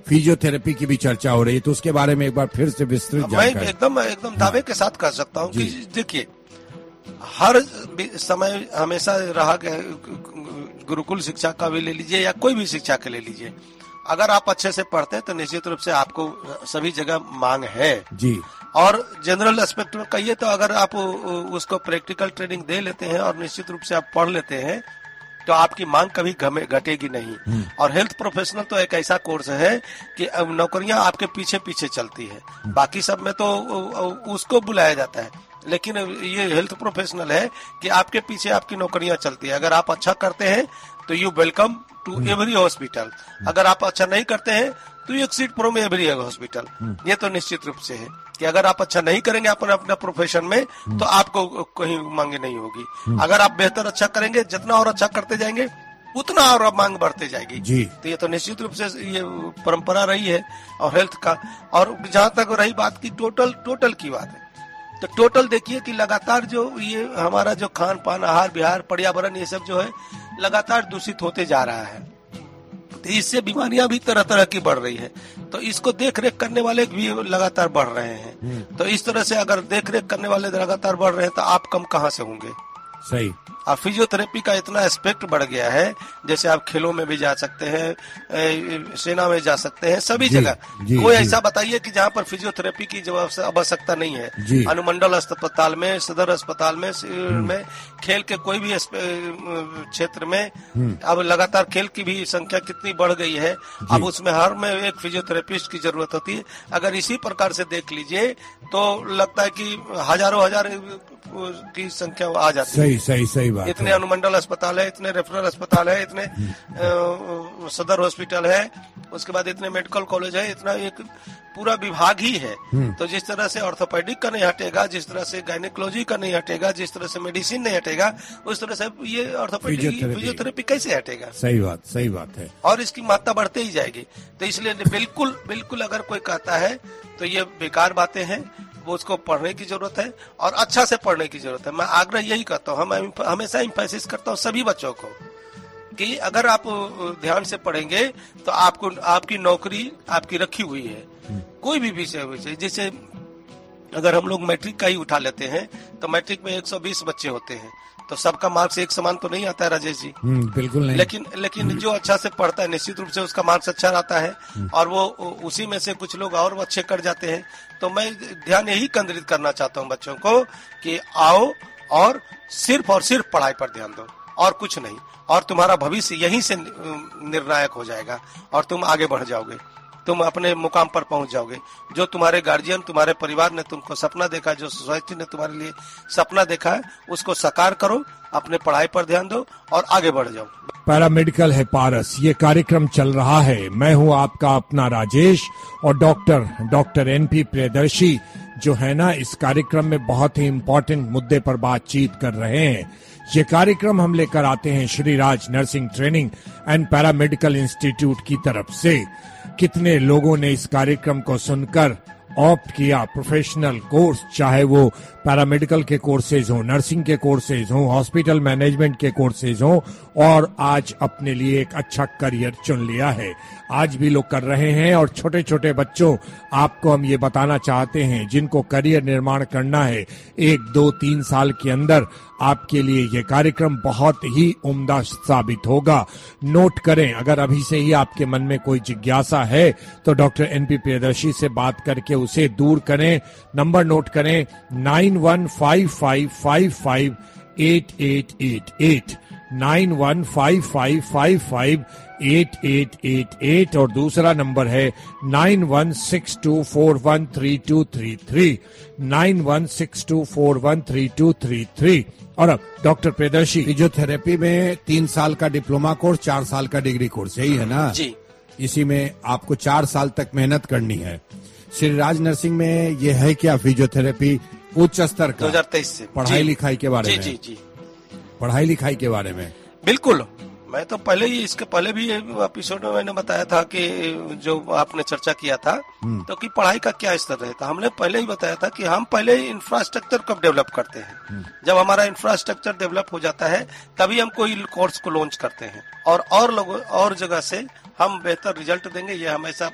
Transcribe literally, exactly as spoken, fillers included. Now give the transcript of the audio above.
Physiotherapy की भी चर्चा हो रही है, तो उसके बारे में एक बार फिर से विस्तृत जानकारी। मैं एकदम एकदम दावे के साथ कह सकता हूँ कि देखिए, हर समय हमेशा रहा गुरुकुल शिक्षा का भी ले लीजिए या कोई भी शिक्षा के ले लीजिए, अगर आप अच्छे से पढ़ते हैं तो निश्चित रूप से आपको सभी जगह मांग है जी। और जनरल एस्पेक्ट में कहिए तो अगर आप उसको प्रैक्टिकल ट्रेनिंग दे लेते हैं और निश्चित रूप से आप पढ़ लेते हैं तो आपकी मांग कभी घटेगी नहीं। और हेल्थ प्रोफेशनल तो एक ऐसा कोर्स है कि अब नौकरियां आपके पीछे पीछे चलती है, बाकी सब में तो उसको बुलाया जाता है, लेकिन ये हेल्थ प्रोफेशनल है कि आपके पीछे आपकी नौकरियां चलती है। अगर आप अच्छा करते हैं तो you welcome to every hospital, अगर आप अच्छा नहीं करते हैं तो you exit from every hospital. ये तो निश्चित रूप से है कि अगर आप अच्छा नहीं करेंगे अपने अपने प्रोफेशन में तो आपको कहीं मांगे नहीं होगी। अगर आप बेहतर अच्छा करेंगे, जितना और अच्छा करते जाएंगे उतना और मांग बढ़ते जाएगी जी। तो ये तो निश्चित रूप से ये परंपरा रही है और हेल्थ का। और जहां तक रही बात की टोटल टोटल की बात है, तो टोटल देखिए कि लगातार जो ये हमारा जो खान पान, आहार विहार, पर्यावरण, ये सब जो है लगातार दूषित होते जा रहा है, तो इससे बीमारियां भी तरह तरह की बढ़ रही है। तो इसको देख रेख करने वाले भी लगातार बढ़ रहे हैं। तो इस तरह से अगर देख रेख करने वाले लगातार बढ़ रहे हैं तो आप कम कहाँ से होंगे। सही। अब फिजियोथेरेपी का इतना एस्पेक्ट बढ़ गया है, जैसे आप खेलों में भी जा सकते हैं, सेना में जा सकते हैं, सभी जगह। कोई ऐसा बताइए कि जहाँ पर फिजियोथेरेपी की जो आवश्यकता नहीं है। अनुमंडल अस्पताल में, सदर अस्पताल में, में खेल के कोई भी क्षेत्र में अब लगातार खेल की भी संख्या कितनी बढ़ गई है। अब उसमें हर में एक फिजियोथेरेपिस्ट की जरूरत होती है। अगर इसी प्रकार से देख लीजिए तो लगता है कि हजारों हजार की संख्या आ जाती है। सही सही सही बात। इतने अनुमंडल अस्पताल है, इतने रेफरल अस्पताल है, इतने सदर हॉस्पिटल है, उसके बाद इतने मेडिकल कॉलेज है, इतना एक पूरा विभाग ही है। तो जिस तरह से ऑर्थोपेडिक का नहीं हटेगा, जिस तरह से गायनेकोलॉजी का नहीं हटेगा, जिस तरह से मेडिसिन नहीं हटेगा, उस तरह से ये ऑर्थोपेडिक फिजियोथेरेपी कैसे हटेगा। सही बात, सही बात है। और इसकी मात्रा बढ़ते ही जाएगी। तो इसलिए बिल्कुल बिल्कुल अगर कोई कहता है तो ये बेकार बातें हैं, वो उसको पढ़ने की जरूरत है और अच्छा से पढ़ने की जरूरत है। मैं आग्रह यही करता हूँ, हम हमेशा इम्फेसिस करता हूँ सभी बच्चों को कि अगर आप ध्यान से पढ़ेंगे तो आपको आपकी नौकरी आपकी रखी हुई है। कोई भी विषय विषय जैसे अगर हम लोग मैट्रिक का ही उठा लेते हैं तो मैट्रिक में एक सौ बीस बच्चे होते हैं, तो सबका मार्क्स एक समान तो नहीं आता है राजेश जी। बिल्कुल नहीं। लेकिन लेकिन जो अच्छा से पढ़ता है निश्चित रूप से उसका मार्क्स अच्छा आता है और वो उसी में से कुछ लोग और अच्छे कर जाते हैं। तो मैं ध्यान यही केंद्रित करना चाहता हूँ बच्चों को कि आओ और सिर्फ और सिर्फ पढ़ाई पर ध्यान दो और कुछ नहीं, और तुम्हारा भविष्य यहीं से निर्णायक हो जाएगा और तुम आगे बढ़ जाओगे, तुम अपने मुकाम पर पहुंच जाओगे। जो तुम्हारे गार्जियन, तुम्हारे परिवार ने तुमको सपना देखा, जो सोसाइटी ने तुम्हारे लिए सपना देखा है, उसको साकार करो, अपने पढ़ाई पर ध्यान दो और आगे बढ़ जाओ। पैरामेडिकल है पारस, ये कार्यक्रम चल रहा है। मैं हूँ आपका अपना राजेश और doctor doctor N P Priyadarshi जो है ना इस कार्यक्रम में बहुत ही इम्पोर्टेंट मुद्दे पर बातचीत कर रहे हैं। ये कार्यक्रम हम लेकर आते हैं Shri Raj nursing training and paramedical institute की तरफ से। कितने लोगों ने इस कार्यक्रम को सुनकर ऑप्ट किया प्रोफेशनल कोर्स, चाहे वो पैरामेडिकल के कोर्सेज हो, नर्सिंग के कोर्सेज हो, हॉस्पिटल मैनेजमेंट के कोर्सेज हो, और आज अपने लिए एक अच्छा करियर चुन लिया है। आज भी लोग कर रहे हैं और छोटे छोटे बच्चों आपको हम ये बताना चाहते हैं जिनको करियर निर्माण करना है एक दो तीन साल के अंदर, आपके लिए ये कार्यक्रम बहुत ही उम्दा साबित होगा। नोट करें, अगर अभी से ही आपके मन में कोई जिज्ञासा है तो डॉक्टर एन पी प्रियदर्शी से बात करके उसे दूर करें। नंबर नोट करें nine one five five five five eight eight eight eight, nine one five five five five eight eight eight eight, और दूसरा नंबर है nine one six to four one three to three three, nine one six to four one three to three three. और अब doctor Priyadarshi, physiotherapy में तीन साल का diploma course, चार साल का डिग्री कोर्स, यही है ना जी। इसी में आपको चार साल तक मेहनत करनी है। श्री राज नर्सिंग में ये है क्या फिजियोथेरेपी उच्च स्तर का दो हज़ार तेईस से पढ़ाई लिखाई के बारे जी, में जी जी पढ़ाई लिखाई के बारे में बिल्कुल। मैं तो पहले ही इसके पहले भी एपिसोड में मैंने बताया था कि जो आपने चर्चा किया था तो कि पढ़ाई का क्या स्तर रहता, हमने पहले ही बताया था कि हम पहले इंफ्रास्ट्रक्चर कब डेवलप करते हैं। जब हमारा इंफ्रास्ट्रक्चर डेवलप हो जाता है तभी हम कोई कोर्स को लॉन्च करते हैं और और लोगों और जगह से हम बेहतर रिजल्ट देंगे, ये हमेशा